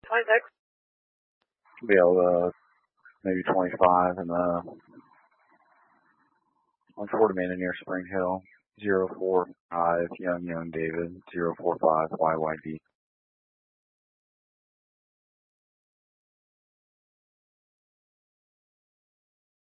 Be able maybe 25 and on Fort Amanda near Spring Hill, 045 Young David, 045 YYD.